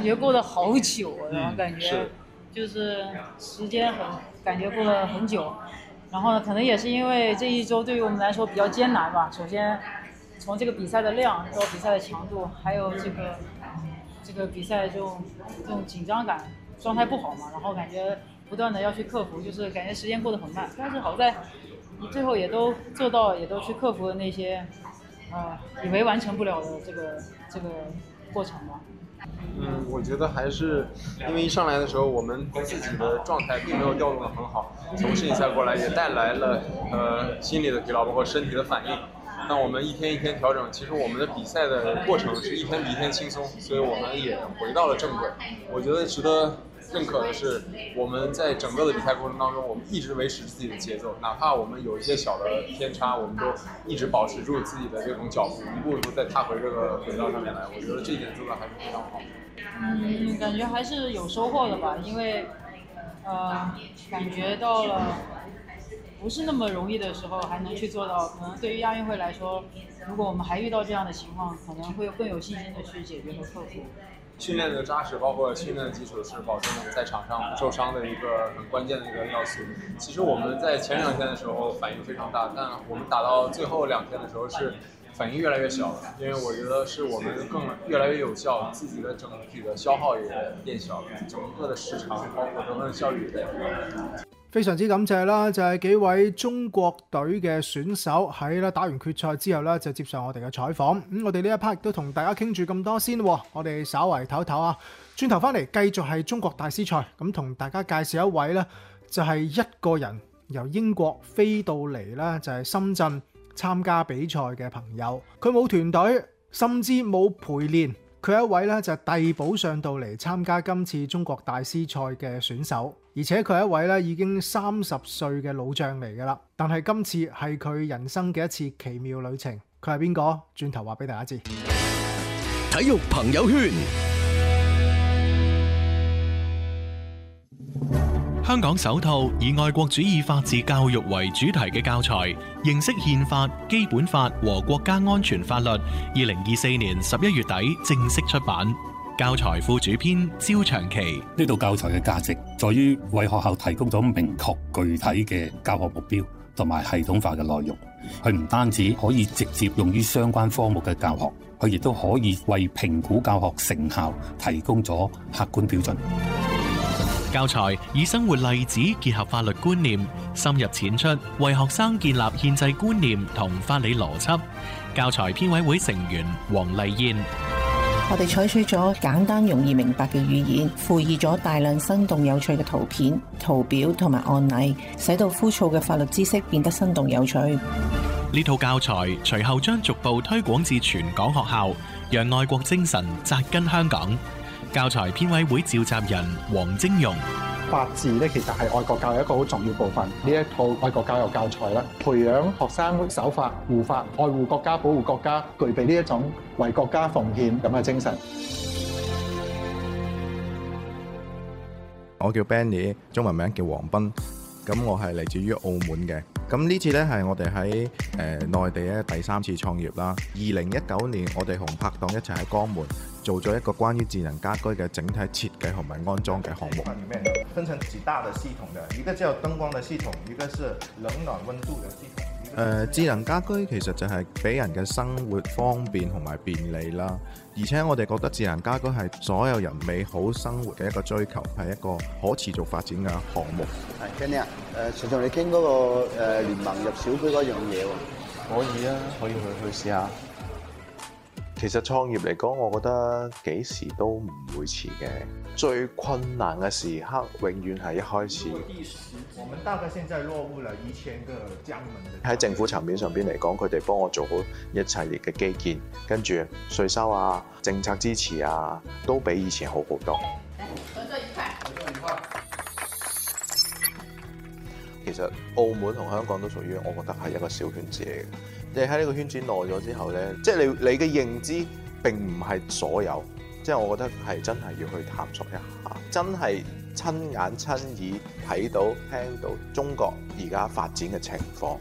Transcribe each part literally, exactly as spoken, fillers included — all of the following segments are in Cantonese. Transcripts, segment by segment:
觉过得好久，然后感觉就是时间很感觉过了很久。然后呢，可能也是因为这一周对于我们来说比较艰难吧。首先，从这个比赛的量到比赛的强度，还有这个这个比赛这种这种紧张感，状态不好嘛，然后感觉不断的要去克服，就是感觉时间过得很慢。但是好在你最后也都做到，也都去克服了那些呃以为完成不了的这个这个过程吧。 嗯，我觉得还是因为一上来的时候，我们自己的状态并没有调动得很好，从世锦赛过来也带来了呃心理的疲劳，包括身体的反应。那我们一天一天调整，其实我们的比赛的过程是一天比一天轻松，所以我们也回到了正轨。我觉得值得认可的是，我们在整个的比赛过程当中，我们一直维持自己的节奏，哪怕我们有一些小的偏差，我们都一直保持住自己的这种脚步，一步一步再踏回这个轨道上面来。我觉得这一点做的还是非常好。 嗯，感觉还是有收获的吧，因为呃，感觉到了不是那么容易的时候还能去做到，可能对于亚运会来说，如果我们还遇到这样的情况，可能会更有信心的去解决和克服。 训练的扎实，包括训练的基础是保证在场上不受伤的一个很关键的一个要素。其实我们在前两天的时候反应非常大，但我们打到最后两天的时候是反应越来越小了，因为我觉得是我们更越来越有效，自己的整体的消耗也变小了，整個的時長包括整個效率也變高。 非常之感謝啦，就係幾位中國隊嘅選手喺啦打完決賽之後咧，就接受我哋嘅採訪。咁我哋呢一 part 亦都同大家傾住咁多先喎，我哋稍為唞唞啊，轉頭翻嚟繼續係中國大師賽，咁同大家介紹一位咧，就係一個人由英國飛到嚟啦，就係深圳參加比賽嘅朋友，佢冇團隊，甚至冇陪練。佢一位咧就係遞補上到嚟參加今次中國大師賽嘅選手，而且佢係一位咧已經三十歲嘅老將嚟㗎啦。但係今次係佢人生嘅一次奇妙旅程。佢係邊個？轉頭話俾大家知。 體育朋友圈。香港首套以愛國主義法治教育為主題嘅教材《認識憲法、基本法和國家安全法律》，二零二四年十一月底正式出版。教材副主編焦長期。 呢套教材嘅價值在於為學校提供咗明確具體嘅教學目標同埋系統化嘅內容。佢唔單止可以直接用於相關科目嘅教學，佢亦都可以為評估教學成效提供咗客觀標準。 教材以生活例子結合法律觀念，深入淺出，為學生建立憲制觀念同法理邏輯。教材編委會成員黃麗燕。 我哋採取咗簡單容易明白嘅語言，附以咗大量生動有趣嘅圖片、圖表同埋案例，使到枯燥嘅法律知識變得生動有趣。 呢套教材隨後將逐步推廣至全港學校，讓愛國精神扎根香港。教材編委會召集人黃晶容。 法治咧，其實係愛國教育一個好重要部分。呢一套愛國教育教材咧，培養學生守法、護法、愛護國家、保護國家，具備呢一種為國家奉獻咁嘅精神。 我叫 Benny， 中文名叫黃斌。咁我係嚟自於澳門嘅。咁呢次呢係我哋喺誒內地咧第三次創業啦。二零一九年我哋同拍檔一齊喺江門做咗一個關於智能家居嘅整體設計同埋安裝嘅項目。裡面分成幾大的系統嘅，一個叫燈光嘅系統，一個是冷暖溫度嘅系統。誒、呃、智能家居其實就係俾人嘅生活方便同埋便利啦，而且我哋覺得智能家居係所有人美好生活嘅一個追求，係一個可持續發展嘅項目。 係 Kenny 啊，誒隨同你傾嗰個誒、呃、聯盟入小區嗰樣嘢喎。 可以啊，可以去去試下。其實創業嚟講，我覺得幾時都唔會遲嘅。最困難嘅時刻，永遠係一開始。 我們大概現在落戶了一千個江門的。 喺政府層面上邊嚟講，佢哋幫我做好一系列嘅基建，跟住稅收啊、政策支持啊，都比以前好好多。 合作愉快，合作愉快。 其實澳門同香港都屬於我覺得係一個小圈子嚟嘅。你喺呢個圈子耐咗之後咧，即係你你嘅認知並唔係所有，即係我覺得係真係要去探索一下，真係親眼親耳睇到聽到中國而家發展嘅情況。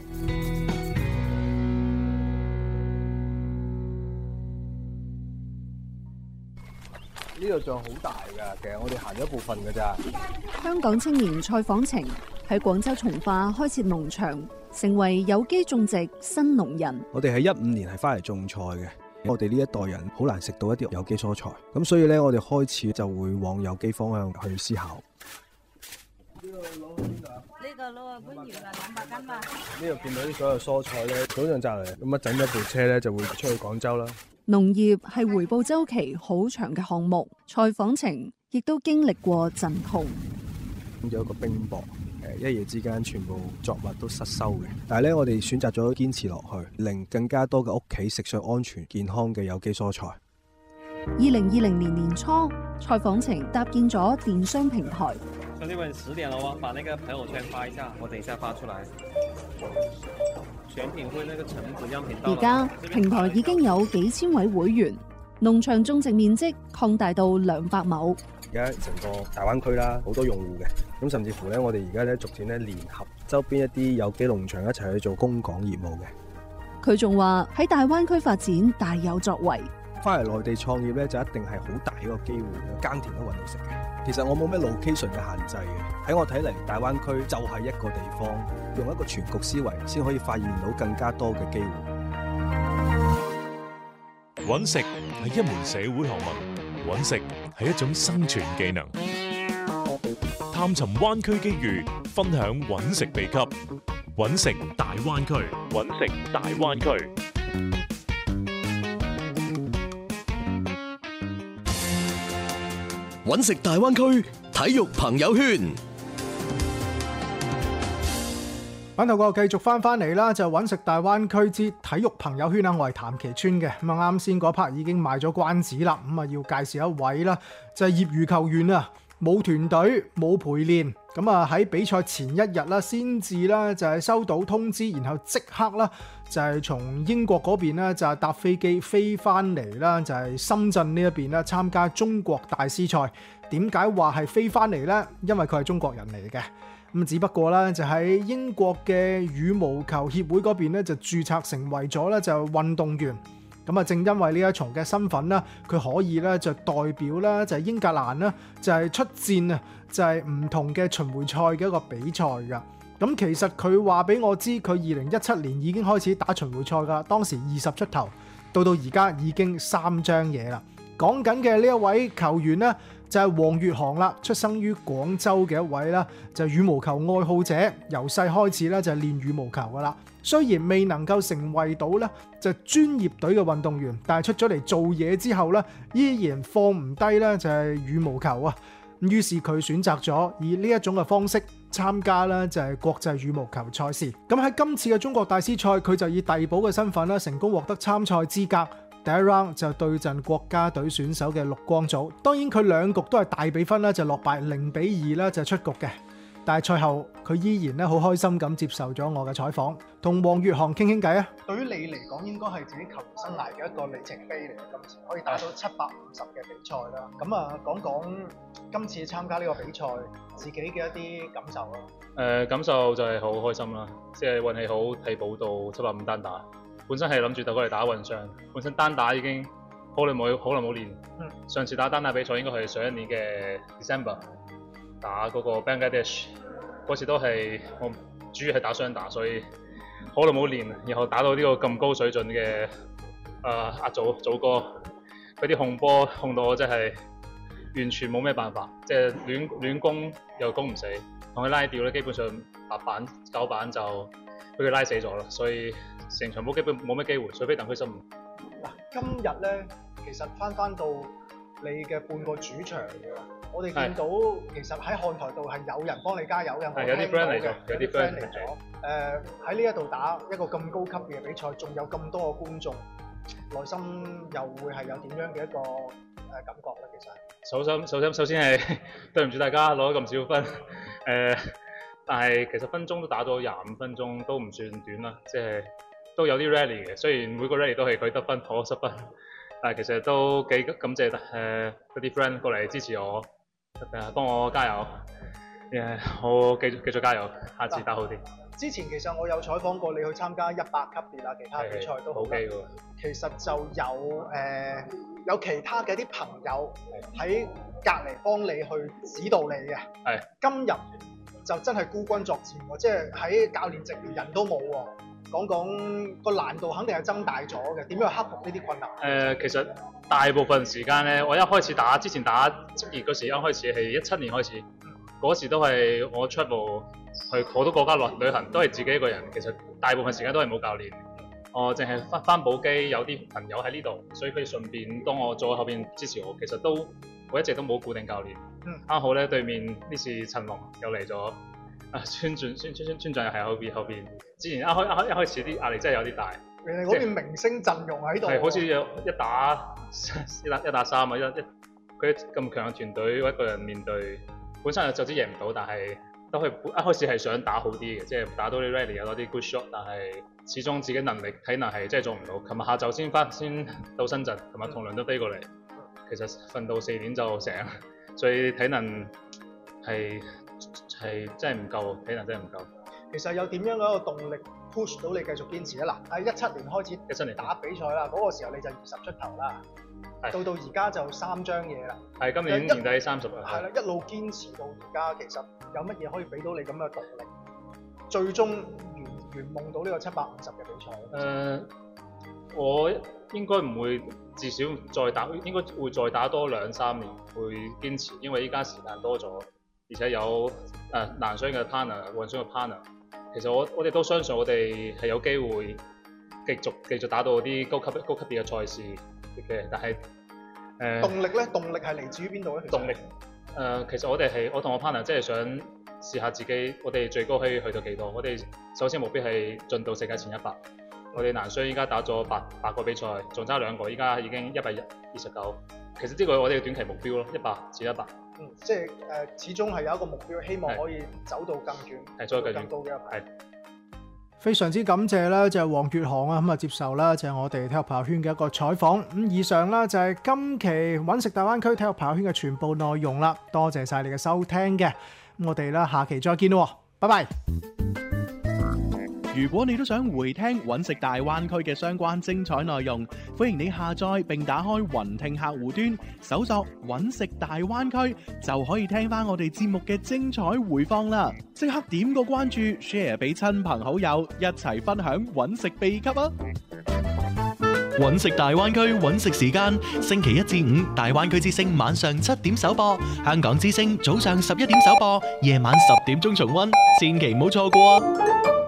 呢度仲好大㗎，其實我哋行咗一部分㗎咋。 香港青年蔡訪程喺廣州從化開設農場，成為有機種植新農人。 我哋喺一五年係翻嚟種菜嘅，我哋呢一代人好難食到一啲有機蔬菜，咁所以咧我哋開始就會往有機方向去思考。呢個攞去邊度啊？ 呢個攞去番禺啦，兩百斤嘛。 呢度見到啲所有蔬菜咧，早上摘嚟，咁啊整咗部車咧就會出去廣州啦。 農業係回報週期好長嘅項目，蔡訪程亦都經歷過陣痛。 有一個冰雹，誒一夜之間全部作物都失收嘅。但係咧，我哋選擇咗堅持落去，令更加多嘅屋企食上安全健康嘅有機蔬菜。 二零二零年年初，蔡訪程搭建咗電商平台。 兄弟們，十點了喎，把那個朋友圈發一下，我等一下發出來。選品會那個橙子樣品到。 而家平台已經有幾千位會員，農場種植面積擴大到兩百畝。 而家成個大灣區啦，好多用戶嘅，咁甚至乎咧，我哋而家咧逐漸咧聯合周邊一啲有機農場一齊去做供港業務嘅。 佢仲話喺大灣區發展大有作為。 翻嚟內地創業咧，就一定係好大一個機會，耕田都揾到食嘅。其實我冇咩 location 嘅限制嘅，喺我睇嚟，大灣區就係一個地方，用一個全局思維，先可以發現到更加多嘅機會。 揾食係一門社會學問，揾食係一種生存技能。探尋灣區機遇，分享揾食秘笈。揾食大灣區，揾食大灣區。 揾食大灣區體育朋友圈， 翻頭個繼續翻翻嚟啦，就揾食大灣區之體育朋友圈啦。我係譚其川嘅，咁啊啱先嗰 part 已經賣咗關子啦，咁啊要介紹一位啦，就係業餘球員啊，冇團隊冇陪練，咁啊喺比賽前一日啦，先至啦就係收到通知，然後即刻啦就係從英國嗰邊啦就係搭飛機飛翻嚟啦，就係深圳呢一邊啦參加中國大師賽。點解話係飛翻嚟呢？因為佢係中國人嚟嘅，咁只不過咧就喺英國嘅羽毛球協會嗰邊咧就註冊成為咗咧就運動員。咁啊，正因為呢一重嘅身份啦，佢可以咧就代表啦就係英格蘭啦，就係出戰啊，就係唔同嘅巡迴賽嘅一個比賽噶。咁其實佢話俾我知，佢二零一七年已經開始打巡迴賽噶，當時二十出頭，到到而家已經三張嘢啦。講緊嘅呢一位球員呢，就係黃月航啦，出生於廣州嘅一位啦，就係羽毛球愛好者，由細開始咧就係練羽毛球噶啦。雖然未能夠成為到咧就專業隊嘅運動員，但係出咗嚟做嘢之後咧，依然放唔低咧就係羽毛球啊。於是佢選擇咗以呢一種嘅方式參加啦，就係國際羽毛球賽事。咁喺今次嘅中國大師賽，佢就以遞補嘅身份啦，成功獲得參賽資格。第一 round 就對陣國家隊選手嘅陸光祖，當然佢兩局都係大比分啦，就落敗零比二啦，就出局嘅。但係賽後佢依然咧好開心咁接受咗我嘅採訪，同黃月航傾傾偈啊。對於你嚟講，應該係自己球員生涯嘅一個里程碑嚟嘅，今次可以打到七百五十嘅比賽啦。咁啊，講講今次參加呢個比賽自己嘅一啲感受啦。 誒、呃，感受就係好開心啦，即係運氣好，替補到七百五單打。本身係諗住就過嚟打混雙，本身單打已經好耐冇好耐冇練。嗯、上次打單打比賽應該係上一年嘅 December 打嗰個 Bangladesh， 嗰次都係我主要係打雙打，所以好耐冇練，然後打到呢個咁高水準嘅誒阿祖祖哥，佢啲控波控到我真係完全冇咩辦法，即係亂亂攻又攻唔死，同佢拉吊咧基本上八板九板就俾佢拉死咗啦，所以成場波基本冇咩機會，除非等佢失誤。 嗱，今日咧其實翻翻到你嘅半個主場嘅，我哋見到其實喺看台度係有人幫你加油嘅， 係有啲 friend 嚟咗，有啲 friend 嚟咗。 誒喺呢一度打一個咁高級嘅比賽，仲有咁多個觀眾，內心又會係有點樣嘅一個誒感覺咧？其實首先首先首先係對唔住大家攞咗咁少分，誒、呃。但係其實分鐘都打咗廿五分鐘，都唔算短啦，即係都有啲 rally 嘅。雖然每個 rally 都係佢得分，我失分，但係其實都幾感謝誒嗰啲 friend 過嚟支持我，誒幫我加油，誒我繼續繼續加油，下次打好啲。 之前其實我有採訪過你去參加一百級別啊，其他比賽都好啦。 OK 喎。 其實就有誒、呃、有其他嘅啲朋友喺隔離幫你去指導你嘅。 係。今日就真係孤軍作戰喎，即係喺教練席連人都冇喎。講講個難度肯定係增大咗嘅，點樣去克服呢啲困難？誒、 呃，其實大部分時間咧，我一開始打之前打職業嗰時，一開始係一七年開始，嗰時都係我 travel 去好多國家旅旅行，都係自己一個人。其實大部分時間都係冇教練，我淨係翻翻補機，有啲朋友喺呢度，所以佢順便當我坐喺後邊支持我。其實都我一直都冇固定教練。啱、嗯、好咧，對面呢次陳龍又嚟咗。啊，村長村村村長又喺後邊後邊，之前一開一開一開始啲壓力真係有啲大。你哋嗰邊明星陣容喺度，係好似有一打一打一打三啊，一一佢咁強嘅團隊，我一個人面對，本身就知贏唔到，但係都係一開始係想打好啲嘅，即係打到啲 rally 有多啲 good shot， 但係始終自己能力體能係真係做唔到。琴日下晝先翻先到深圳，琴日同輪都飛過嚟，其實瞓到四點就醒，所以體能係。係真係唔夠，體能真係唔夠。其實有點樣嘅一個動力 push 到你繼續堅持啊？嗱，喺一七年開始，一七年打比賽啦，嗰、那個時候你就二十出頭啦，到到而家就三張嘢啦。係今年年底三十啦。係啦，一路堅持到而家，其實有乜嘢可以俾到你咁嘅動力，最終圓圓夢到呢個七百五十嘅比賽？誒、呃，我應該唔會，至少再打，應該會再打多兩三年，會堅持，因為依家時間多咗。而且有誒男雙嘅 partner， 混雙嘅 partner， 其實我我哋都相信我哋係有機會繼續繼續打到啲高級高級別嘅賽事嘅，但係誒、呃、動力咧，動力係嚟自於邊度咧？動力誒、呃，其實我哋係我同我 partner 即係想試下自己，我哋最高可以去到幾多？我哋首先目標係進到世界前一百。我哋男雙依家打咗八八個比賽，仲差兩個，依家已經一百二十九。其實呢個我哋嘅短期目標咯，一百至一百。嗯，即係誒、呃，始終係有一個目標，希望可以走到更遠，係再更高嘅一排。 非常之感謝啦，就係黃粵航啊，咁啊接受啦，就係我哋體育朋友圈嘅一個採訪。咁以上啦就係今期揾食大灣區體育朋友圈嘅全部內容啦，多謝晒你嘅收聽嘅。咁我哋啦下期再見咯，拜拜。 如果你都想回聽揾食大灣區嘅相關精彩內容，歡迎你下載並打開雲聽客戶端，搜索揾食大灣區，就可以聽翻我哋節目嘅精彩回放啦！即刻點個關注 ，share 俾親朋好友，一齊分享揾食秘笈啊！揾食大灣區揾食時間，星期一至五大灣區之聲晚上七點首播，香港之聲早上十一點首播，夜晚十點鐘重溫，千祈唔好錯過啊！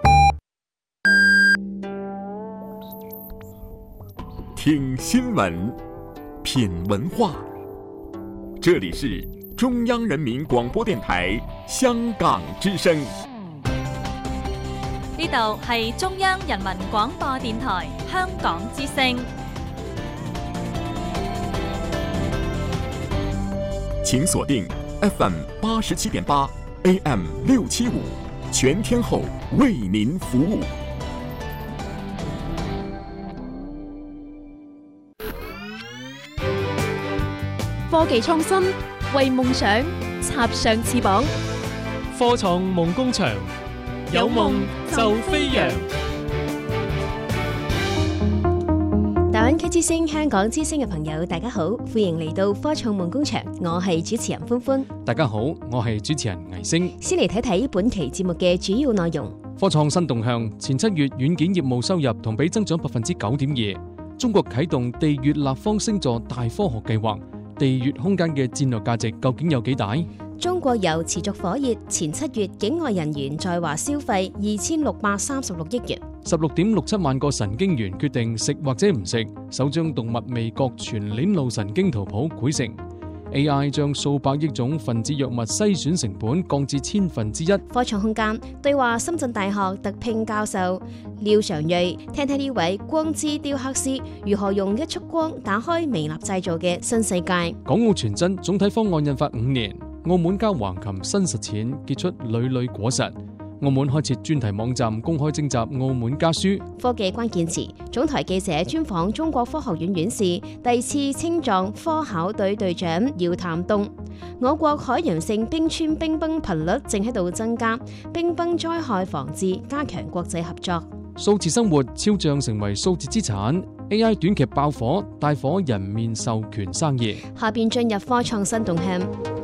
聽新聞，品文化。這裡是中央人民廣播電台香港之聲。 呢度係中央人民廣播電台香港之聲。 請鎖定 F M 八十七點八 A M 六七五，全天候為您服務。 科技創新，為夢想插上翅膀。 科創夢工場，有夢就飛揚。 大灣區之聲、香港之聲嘅朋友，大家好，歡迎嚟到科創夢工場，我係主持人歡歡。 大家好，我係主持人魏星。 先嚟睇睇本期節目嘅主要內容。 科創新動向，前七月軟件業務收入同比增長百分之九點二。中國啟動地月立方星座大科學計劃。地月空間嘅戰略價值究竟有幾大？ 中國遊持續火熱，前七月境外人員在華消費二千六百三十六億元。 十六點六七萬個神經元決定食或者唔食，首張動物味覺全鏈路神經圖譜繪成。A I 將數百億種分子藥物篩選成本降至千分之一。 科創空間對話深圳大學特聘教授廖常瑞，聽聽呢位光之雕刻師如何用一束光打開微粒製造嘅新世界。 港澳全真總體方案印發五年，澳門交橫琴新實踐結出屢屢果實。 澳門開設專題網站公開徵集澳門家書。 科技關鍵詞，總台記者專訪中國科學院院士、第次青壯科考隊隊長姚潭東。我國海洋性冰川冰崩頻率正喺度增加，冰崩災害防治加強國際合作。 數字生活超漲成為數字資產。A I 短劇爆火，帶火人面授權生意。 下邊進入科創新動向。